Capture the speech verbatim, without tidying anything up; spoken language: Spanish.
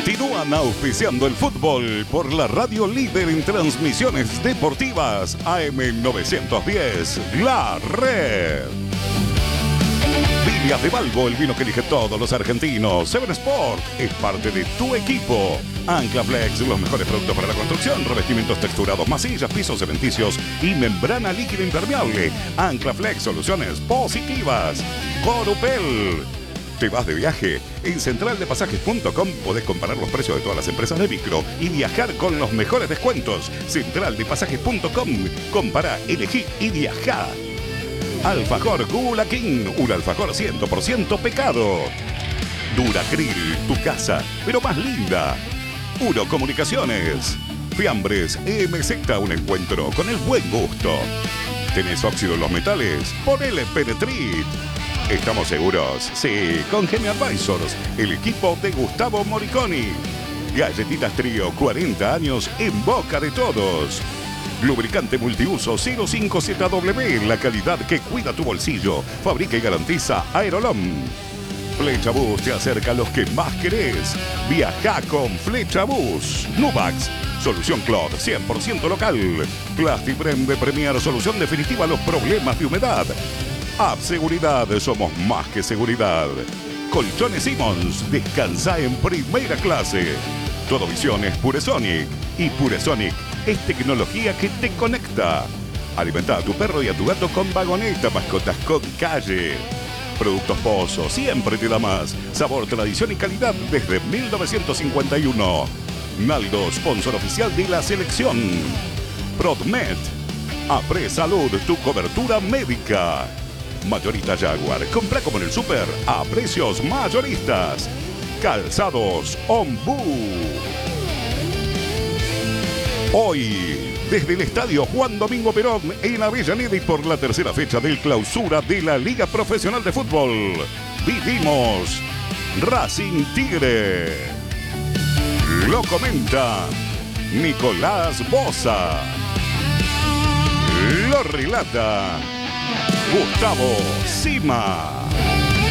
Continúan auspiciando el fútbol por la radio líder en transmisiones deportivas A M novecientos diez, La Red. Viñas de Balbo, el vino que elige todos los argentinos. Seven Sport es parte de tu equipo. Anclaflex, los mejores productos para la construcción, revestimientos texturados, masillas, pisos cementicios y membrana líquida impermeable. Anclaflex, soluciones positivas. Corupel. ¿Te vas de viaje? En central de pasajes punto com podés comparar los precios de todas las empresas de micro y viajar con los mejores descuentos. central de pasajes punto com. Compara, elegí y viajá. Alfajor Gula King, un alfajor cien por ciento pecado. Duracril, tu casa, pero más linda. Uno Comunicaciones. Fiambres E M Z, un encuentro con el buen gusto. ¿Tenés óxido en los metales? Ponele Penetrit. ¿Estamos seguros? Sí, con Gemi Advisors, el equipo de Gustavo Moriconi. Galletitas Trío, cuarenta años en boca de todos. Lubricante multiuso cero cinco Z W, la calidad que cuida tu bolsillo. Fabrica y garantiza Aerolom. Flecha Bus te acerca a los que más querés. Viaja con Flecha Bus. Nubax, solución Clot cien por ciento local. Plastibrem de Premier, solución definitiva a los problemas de humedad. App Seguridad, somos más que seguridad. Colchones Simmons, descansa en primera clase. Todo Visión es Puresonic. Y Puresonic es tecnología que te conecta. Alimenta a tu perro y a tu gato con vagoneta, mascotas con calle. Productos Pozo, siempre te da más. Sabor, tradición y calidad desde mil novecientos cincuenta y uno. Naldo, sponsor oficial de la selección. Prodmed, Apre Salud, tu cobertura médica. Mayorista Jaguar, compra como en el súper a precios mayoristas. Calzados Ombú. Hoy, desde el estadio Juan Domingo Perón en Avellaneda y por la tercera fecha del clausura de la Liga Profesional de Fútbol, vivimos Racing Tigre. Lo comenta Nicolás Boza. Lo relata Gustavo Sima.